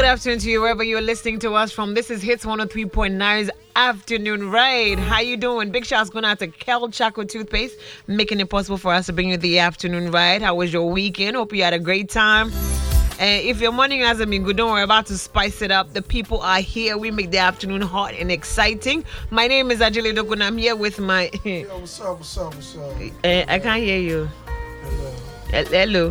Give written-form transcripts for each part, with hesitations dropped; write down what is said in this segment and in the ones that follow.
afternoon to you, wherever you're listening to us from. This is Hits 103.9's Afternoon Ride. How you doing? Big shouts going out to Kel Chaco Toothpaste, making it possible for us to bring you the Afternoon Ride. How was your weekend? Hope you had a great time. And if your morning hasn't been good, don't worry, about to spice it up. The people are here. We make the afternoon hot and exciting. My name is Ajele Dokun. I'm here with my... Yo, what's up? I can't hear you. Hello.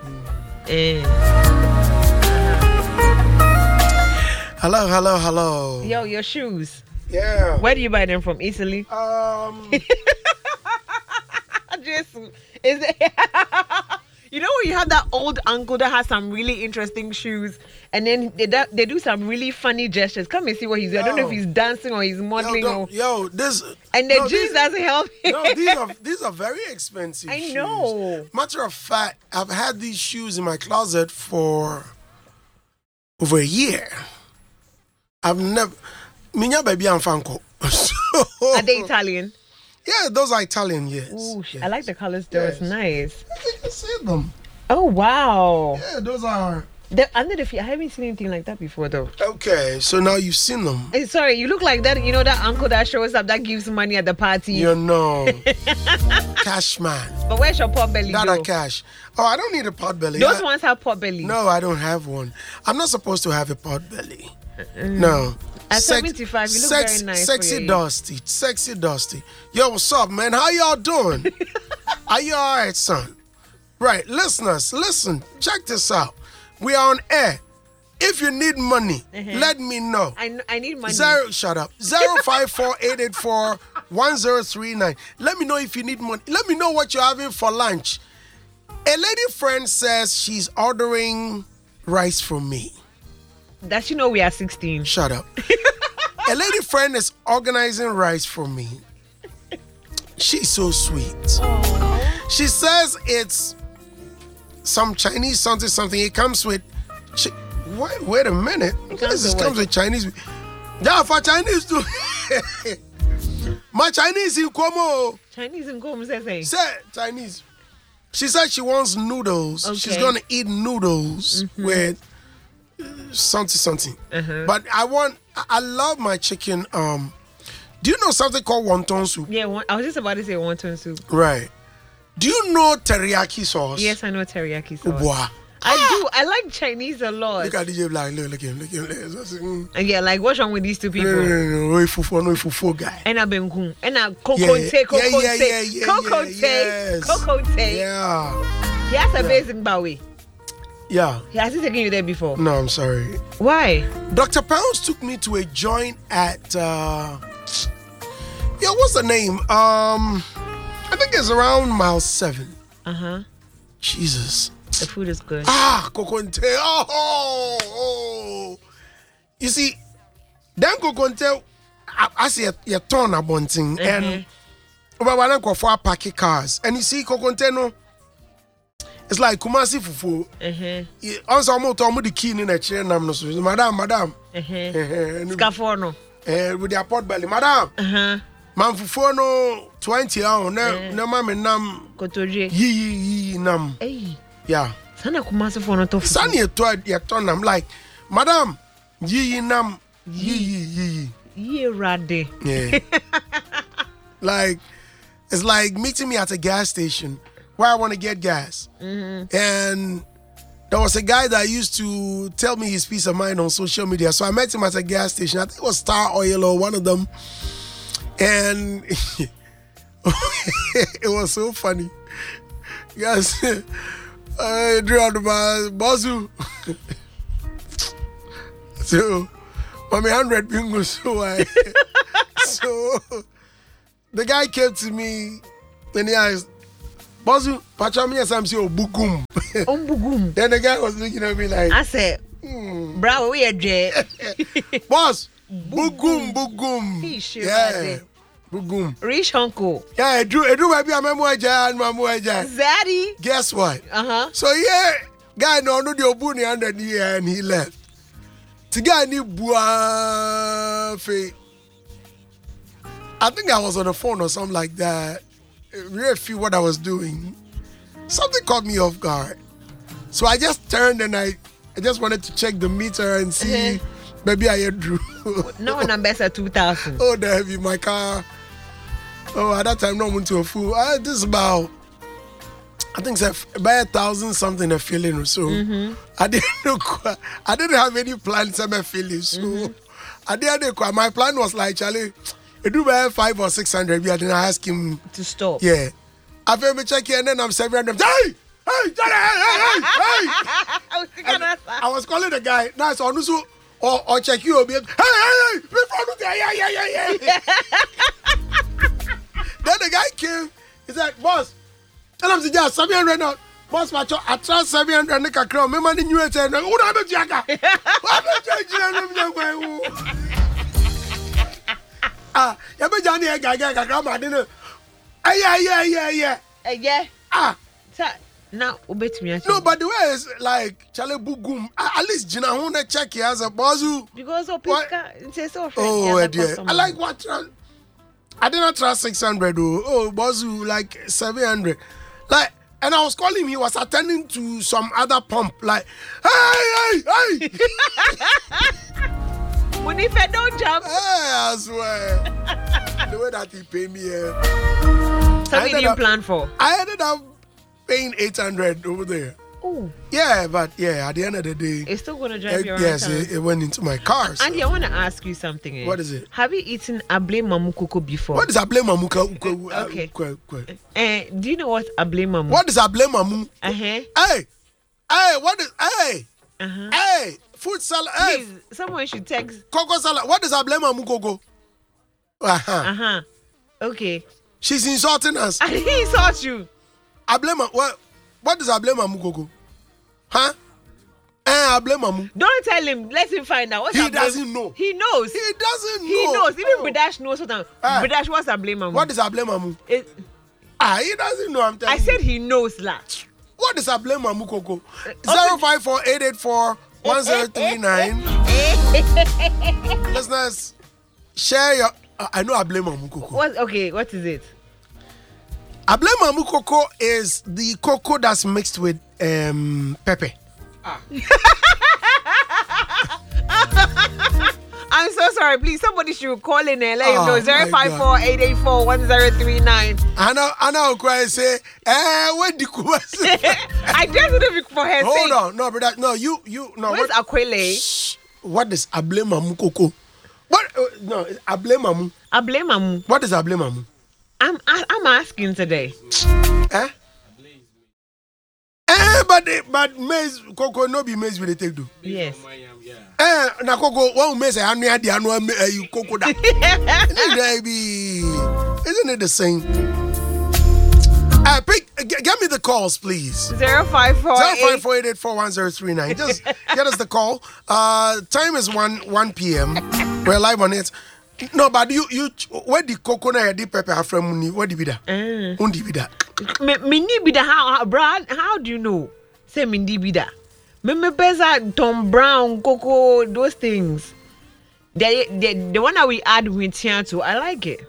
Hello. Yo, your shoes. Yeah. Where do you buy them from? Italy? Just, is it... You know when you have that old uncle that has some really interesting shoes, and then they do some really funny gestures. Come and see what he's doing. I don't know if he's dancing or he's modeling. This... And the jeans doesn't help him. No, these are very expensive shoes. I know. Matter of fact, I've had these shoes in my closet for over a year. I've never... Minya baby and Fanko. Are they Italian? Yeah, those are Italian, yes. Ooh, yes. I like the colors though. Yes. It's nice. You can see them. Oh, wow. Yeah, those are... They're under the feet. I haven't seen anything like that before though. Okay, so now you've seen them. Hey, sorry, you look like that, you know, that uncle that shows up that gives money at the party. You know. Cash man. But where's your pot belly? Not a cash. Oh, I don't need a pot belly. Those ones have pot belly. No, I don't have one. I'm not supposed to have a pot belly. No. At 75, you look very nice. Sexy Dusty. Yo, what's up, man? How y'all doing? Are you all right, son? Right, listeners, listen. Check this out. We are on air. If you need money, let me know. I need money. Shut up. 054-884-1039. Let me know if you need money. Let me know what you're having for lunch. A lady friend says she's ordering rice from me. That you know we are 16. Shut up. A lady friend is organizing rice for me. She's so sweet. Aww. She says it's some Chinese something. It comes with... Wait a minute. This comes with Chinese... Yeah, for Chinese too. My Chinese in Como. Chinese in Como, say. Say Chinese. She said she wants noodles. Okay. She's going to eat noodles with... something. But I love my chicken. Do you know something called wonton soup? Yeah, I was just about to say wonton soup. Right. Do you know teriyaki sauce? Yes, I know teriyaki sauce. Wow. I do. I like Chinese a lot. Look at DJ Black. Look at him. And yeah, like what's wrong with these two people? No, fufu guy. And I've been cool. And I cocote. Yeah. He has a basic Bowie. Yeah. Has he taken you there before? No, I'm sorry. Why? Dr. Pounds took me to a joint at what's the name? I think it's around mile 7. Jesus. The food is good. Kokonte. Oh. You see, then Kokonte, I see a ton of bunting and I go for packet cars. And you see Kokonte no. It's like Kumasi fufu. Also, I'm going to key in a chair. Madam. Scaforno. With their pot belly. Madam. Man fufu no 20 hours. No, mama nam. Kotoje. Yi nam. Hey. Yeah. Sana Kumasi fufu to. Sana you turn I'm like, Madam. Yi nam. Yi. Ye rade. Yeah. Like, it's like meeting me at a gas station. Where I want to get gas. And there was a guy that used to tell me his peace of mind on social media. So I met him at a gas station. I think it was Star Oil or one of them. And it was so funny. Yes. I drew out the Bazu. So, mommy 100 bingo. So the guy came to me and he asked, Bozu, Pachami Samsi Bugum. Bugum. Then the guy was looking at me like, I said, bravo, we are J. Boss, Bugum. Yeah. Bugum. Rich uncle. Yeah, I do maybe a memoja and Mamuaja. Zaddy. Guess what? So yeah, guy no the Obuni 100 year and he left. The guy ni buafe. I think I was on the phone or something like that. Really feel what I was doing. Something caught me off guard. So I just turned and I I just wanted to check the meter and see. Maybe I drew. No numbers are 2,000. Oh, the heavy my car. Oh, at that time, no one to a fool. This is about, I think it's about 1,000 something a feeling or so. I didn't have any plans on my feeling. So I didn't. My plan was like, Charlie, it do about 500 or 600. I didn't ask him to stop. Yeah. I feel me check here and then I'm 700. Hey, Charlie, hey. I was calling the guy. Nice on or check you. Hey. Yeah. Then the guy came. He said, boss, tell him to just 700 now. Boss, I trust 700 and I crown. My money new and said, who have a jacket? You be Johnny a guy, I didn't. Yeah. Now, no, but the way is like Charlie Bugum. At least Gina Hona check here as a bozu. Because of Pisca, oh, dear. I like what. I did not trust 600. Oh, bozu like 700. Like, and I was calling him. He was attending to some other pump. Like, hey. When if I don't jump, hey, I swear. The way that he paid me. So we didn't plan for. I ended up paying 800 over there. Oh. Yeah, but at the end of the day, it's still gonna drive you around. Yes, it went into my car. So. Andy, I want to ask you something. What is it? Have you eaten able mamu koko before? What is able mamu? Okay. Do you know what able mamu? What is able mamu? Hey, what is Hey, fruit salad. Please, someone should text. Coco salad. What is able mamu koko? Okay. She's insulting us. I didn't insult you. What is able mamu koko? Huh? Able mamu. Don't tell him. Let him find out. He doesn't know. He knows. He doesn't know. He knows. Even Bridash knows something. Bridash, what's able mamu? What is able mamu? He doesn't know. I'm telling you. I said he knows that. What is able mamu koko? 054-884-1039. Listeners, share your. I know able mamu koko. What is it? Able mamu koko is the cocoa that's mixed with pepper. I'm so sorry. Please, somebody should call in and let him know. 054-884-1039. I know. Cry say, what the I just want to for her. Hold on, no, brother, no, you, no. Where's Aquile? What is able mamu koko? What? No, able mamu. Able mamu. What is able mamu? I'm asking today. But maize cocoa no be maize with the take do. Yes. Na cocoa one maize anu adi anu you cocoa that. Isn't it the same? Get me the calls, please. 054-884-1039. Just get us the call. Time is 1 p.m. We're live on it. No, but you where the coconut the pepper from money? What did be that? Undi be that. Mini be that how Brad? How do you know? Say Mindy be that. Me pesa Tom Brown, cocoa, those things. The one that we add with here too. I like it.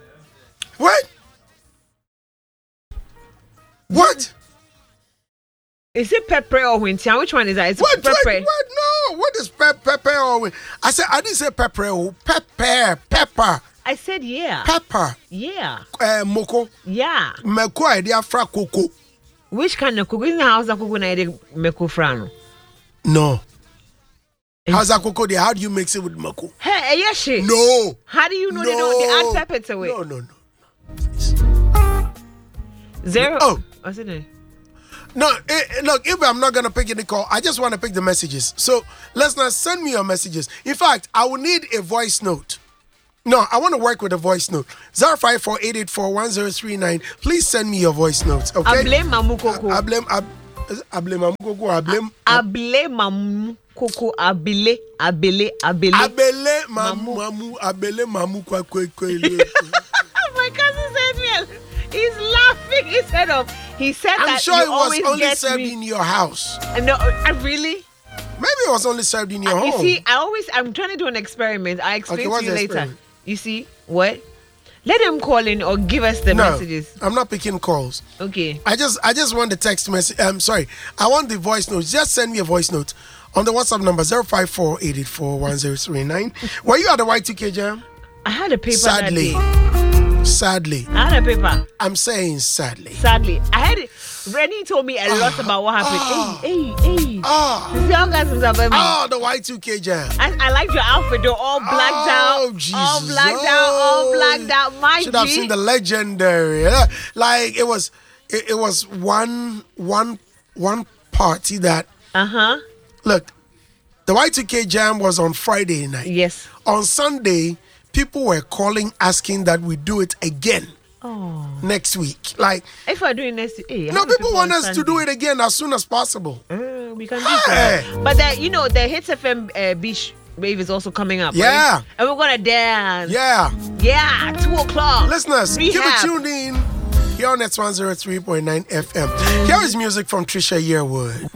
What? Is it pepper or winter? Which one is that? It's pepper. What? No. What is pepper or winter? I didn't say pepper. Pepper. I said yeah. Pepper. Yeah. Moko. Yeah. Meko idea fra cocoa. Which kind of cocoa? In the house of cocoa na meko frano. No. How's that cocoa there? How do you mix it with meko? Hey, yes, she. No. How do you know they add pepper to it? No. Zero. Oh. What's it? No, look, if I'm not going to pick any call, I just want to pick the messages. So, listeners, send me your messages. In fact, I will need a voice note. No, I want to work with a voice note. 054-884-1039. Please send me your voice notes, okay? I blame Mamu Coco. I blame Mamu Coco. Abele Mamu Coco. Abele Mamu Coco. My cousin said me. He's laughing instead of. He said I'm that sure it was only served me. in your house. No, really? Maybe it was only served in your home. You see, I'm trying to do an experiment. I explain to you later. Experiment? You see what? Let them call in or give us the messages. I'm not picking calls. Okay. I just want the text message. Sorry. I want the voice notes. Just send me a voice note on the WhatsApp number 054-884-1039. Were you at the Y2K Jam? I had a paper Sadly. I had a paper. I'm saying sadly. I had it. Rennie told me a lot about what happened. Hey. The Y2K Jam. I liked your outfit though, all blacked out. Jesus. All blacked out. My Should have seen the legendary. Like it was one party that look, the Y2K Jam was on Friday night. Yes. On Sunday, people were calling asking that we do it again. Next week. Like if we're doing next week, no, people want us to do it again as soon as possible. We can do that. But the Hits FM Beach Wave is also coming up. Yeah. Right? And we're gonna dance. Yeah. 2:00. Listeners, keep Rehab. it tuned in here on Net 103.9 FM. Here is music from Trisha Yearwood.